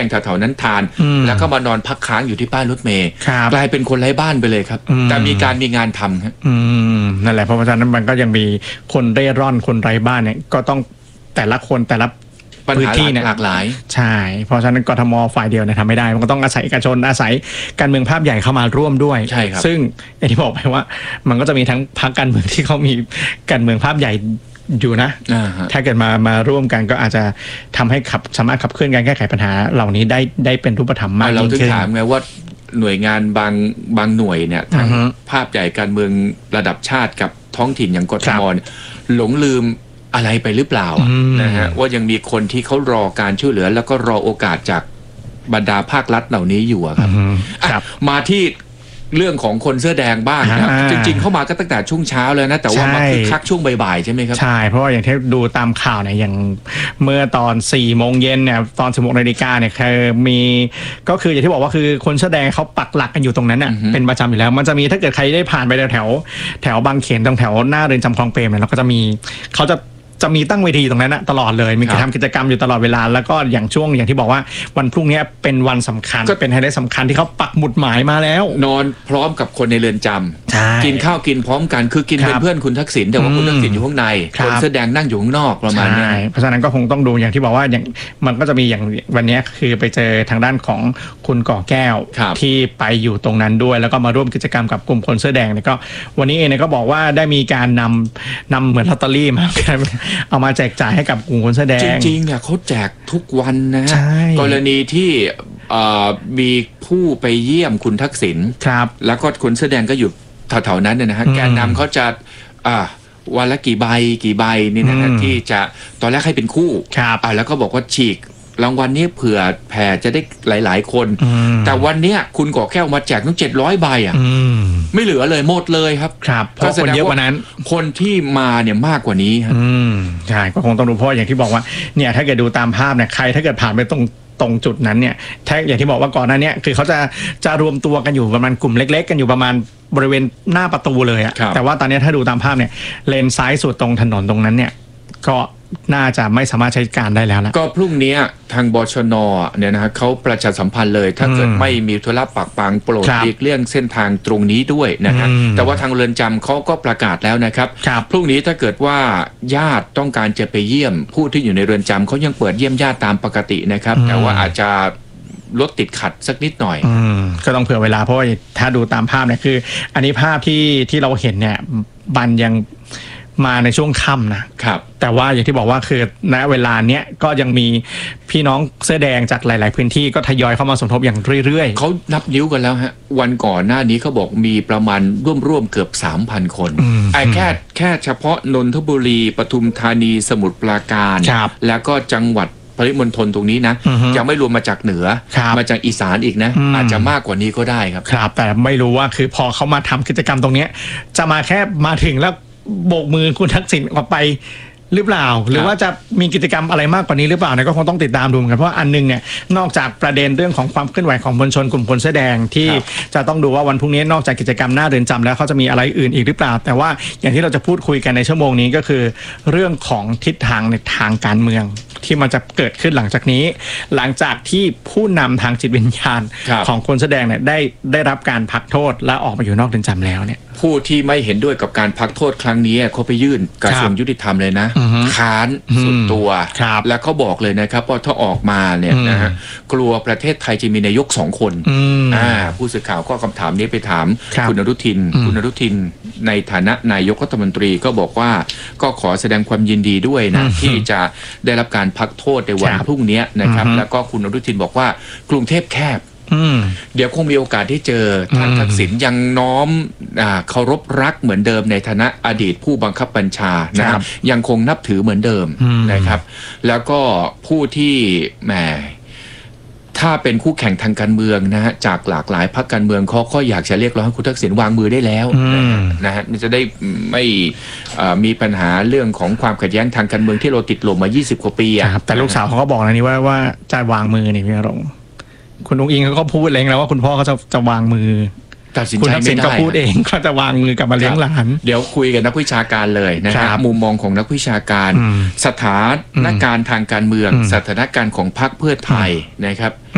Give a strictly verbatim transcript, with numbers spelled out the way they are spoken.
แถวๆนั้นทานแล้วก็มานอนพักค้างอยู่ที่ป้ายรถเมล์กลายเป็นคนไร้บ้านไปเลยครับแต่มีการมีงานทำครับนั่นแหละเพราะฉะนั้นมันก็ยังมีคนเร่ร่อนคนไร้บ้านเนี่ยก็ต้องแต่ละคนแต่ละปัญหาหลากหลายใช่เพราะฉะนั้นกทมฝ่ายเดียวเนี่ยทำไม่ได้มันก็ต้องอาศัยเอกชนอาศัยการเมืองภาพใหญ่เข้ามาร่วมด้วยใช่ครับซึ่งอย่างที่บอกไปว่ามันก็จะมีทั้งพรรคการเมืองที่เขามีการเมืองภาพใหญ่อยู่นะถ้าเกิดมามาร่วมกันก็อาจจะทำให้ขับสามารถขับเคลื่อนการแก้ไขปัญหาเหล่านี้ได้ได้เป็นรูปธรรมมากยิ่งขึ้นเราถึงถามไงว่าหน่วยงานบางบางหน่วยเนี่ยทั้งภาพใหญ่การเมืองระดับชาติกับท้องถิ่นอย่างกทมหลงลืมอะไรไปหรือเปล่านะฮะว่ายังมีคนที่เขารอการช่วยเหลือแล้วก็รอโอกาสจากบรรดาภาครัฐเหล่านี้อยู่ครับมาที่เรื่องของคนเสื้อแดงบ้างครับจริงๆเข้ามาก็ตั้งแต่ช่วงเช้าเลยนะแต่ว่ามาคึกคักช่วงบ่ายๆใช่ไหมครับใช่เพราะว่าอย่างที่ดูตามข่าวเนี่ยอย่างเมื่อตอนสี่โมงเย็นเนี่ยตอนสิบหกนาฬิกาเนี่ยคือมีก็คืออย่างที่บอกว่าคือคนเสื้อแดงเขาปักหลักกันอยู่ตรงนั้นน่ะเป็นประจำอยู่แล้วมันจะมีถ้าเกิดใครได้ผ่านไปแถวแถวบางเขนตรงแถวหน้าเรือนจำคลองเปรมเนี่ยเราก็จะมีเขาจะจะมีตั้งเวทีตรงนั้นนะตลอดเลยมีกิจกรรมกิจกรรมอยู่ตลอดเวลาแล้วก็อย่างช่วงอย่างที่บอกว่าวันพรุ่งนี้เป็นวันสำคัญก็เป็นไฮไลท์สำคัญที่เขาปักหมุดหมายมาแล้วนอนพร้อมกับคนในเรือนจำกินข้าวกินพร้อมกันคือกินเป็นเพื่อนคุณทักษิณแต่ว่าคุณทักษิณอยู่ข้างในคนแสดงนั่งอยู่ข้างนอกประมาณนี้เพราะฉะนั้นก็คงต้องดูอย่างที่บอกว่าอย่างมันก็จะมีอย่างวันนี้คือไปเจอทางด้านของคุณก่อแก้วที่ไปอยู่ตรงนั้นด้วยแล้วก็มาร่วมกิจกรรมกับกลุ่มคนเสื้อแดงเนี่ยก็วันนี้เองก็บอกว่าได้มีการนำนำเหมือนลอตเตอรี่มาเอามาแจกจ่ายให้กับกลุ่มคนแสดงจริงๆเนี่ยเขาแจกทุกวันนะกรณีที่มีผู้ไปเยี่ยมคุณทักษิณแล้วก็คนแสดงก็อยู่แถวๆนั้นนะฮะแกนนำเขาจะวันละกี่ใบกี่ใบนี่นะฮะที่จะตอนแรกให้เป็นคู่แล้วก็บอกว่าฉีกรางวัลนี้เผื่อแผ่จะได้หลายๆคนแต่วันนี้คุณก่อแก้วมาแจกทั้งเจ็ดร้อยใบอ่ะไม่เหลือเลยหมดเลยครับครับเพราะคนเยอะกว่านั้นคนที่มาเนี่ยมากกว่านี้ครับใช่ก็คงต้องดูเพราะอย่างที่บอกว่าเนี่ยถ้าเกิดดูตามภาพเนี่ยใครถ้าเกิดผ่านไปตรงตรงจุดนั้นเนี่ยถ้าอย่างที่บอกว่าก่อนหน้านี้คือเขาจะจะรวมตัวกันอยู่ประมาณกลุ่มเล็กๆกันอยู่ประมาณบริเวณหน้าประตูเลยอะแต่ว่าตอนนี้ถ้าดูตามภาพเนี่ยเลนซ้ายสุดตรงถนนตรงนั้นเนี่ยก็น่าจะไม่สามารถใช้การได้แล้วนะก็พรุ่งนี้ทางบชน.เนี่ยนะฮะเขาประชาสัมพันธ์เลยถ้าเกิดไม่มีธุระปักปังโปรดหลีกเลี่ยงเส้นทางตรงนี้ด้วยนะฮะแต่ว่าทางเรือนจำเขาก็ประกาศแล้วนะครับพรุ่งนี้ถ้าเกิดว่าญาติต้องการจะไปเยี่ยมผู้ที่อยู่ในเรือนจำเขายังเปิดเยี่ยมญาติตามปกตินะครับแต่ว่าอาจจะรถติดขัดสักนิดหน่อยก็ต้องเผื่อเวลาเพราะว่าถ้าดูตามภาพเนี่ยคืออันนี้ภาพที่ที่เราเห็นเนี่ยบันยังมาในช่วงค่ำนะครับแต่ว่าอย่างที่บอกว่าคือณเวลาเนี้ยก็ยังมีพี่น้องเสื้อแดงจากหลายๆพื้นที่ก็ทยอยเข้ามาสมทบอย่างเรื่อยๆเขานับนิ้วกันแล้วฮะวันก่อนหน้านี้เขาบอกมีประมาณร่วมๆเกือบ สามพัน คนไอ้แค่แค่เฉพาะนนทบุรีปทุมธานีสมุทรปราการแล้วก็จังหวัดปริมณฑลตรงนี้นะยังไม่รวมมาจากเหนือมาจากอีสานอีกนะอาจจะมากกว่านี้ก็ได้ครับครับแต่ไม่รู้ว่าคือพอเขามาทำกิจกรรมตรงนี้จะมาแค่มาถึงแล้วโบกมือคุณทักษิณออกไปหรือเปล่าหรือว่าจะมีกิจกรรมอะไรมากกว่านี้หรือเปล่าเนี่ยก็คงต้องติดตามดูกันเพราะอันนึงเนี่ยนอกจากประเด็นเรื่องของความเคลื่อนไหวของมวลชนกลุ่มคนเสื้อแดงที่จะต้องดูว่าวันพรุ่งนี้นอกจากกิจกรรมหน้าเรือนจำแล้วเขาจะมีอะไรอื่นอีกหรือเปล่าแต่ว่าอย่างที่เราจะพูดคุยกันในชั่วโมงนี้ก็คือเรื่องของทิศทางในทางการเมืองที่มันจะเกิดขึ้นหลังจากนี้หลังจากที่ผู้นำทางจิตวิญญาณของคนแสดงเนี่ยได้ได้รับการพักโทษและออกมาอยู่นอกเรือนจำแล้วเนี่ยผู้ที่ไม่เห็นด้วยกับการพักโทษครั้งนี้เขาไปยื่นกระทรวงยุติธรรมเลยนะค้านสุดตัวและเขาบอกเลยนะครับว่าถ้าออกมาเนี่ยนะฮะกลัวประเทศไทยจะมีนายกสองคนอ่าผู้สื่อข่าวก็คำถามนี้ไปถามคุณอนุทินคุณอนุทินในฐานะนายกรัฐมนตรีก็บอกว่าก็ขอแสดงความยินดีด้วยนะที่จะได้รับการพักโทษในวันพรุ่งนี้นะครับแล้วก็คุณอนุทินบอกว่ากรุงเทพแคบเดี๋ยวคงมีโอกาสที่เจอท่านทักษิณยังน้อมเคารพรักเหมือนเดิมในฐานะอดีตผู้บังคับบัญชานะครับยังคงนับถือเหมือนเดิมนะครับแล้วก็ผู้ที่แหมถ้าเป็นคู่แข่งทางการเมืองนะฮะจากหลากหลายพรรคการเมืองเขาก็อยากจะเรียกร้องให้คุณทักษิณวางมือได้แล้วนะฮะจะได้ไม่มีปัญหาเรื่องของความขัดแย้งทางการเมืองที่เราติดลมมายี่สิบกว่าปีอ่ะแต่ลูกสาวเขาก็บอกนะนี่ว่าว่าจะวางมือนี่พี่รงคุณอุ้งอิงเขาก็พูดเองแล้วว่าคุณพ่อเขาจะจะวางมือตัดสินใจไม่ได้ก็พูดเองก็จะวางมือกับมาเลี้ยงหลานเดี๋ยวคุยกับนักวิชาการเลยนะครับมุมมองของนักวิชาการสถานการณ์ทางการเมืองสถานการณ์ของพรรคเพื่อไทยนะครับ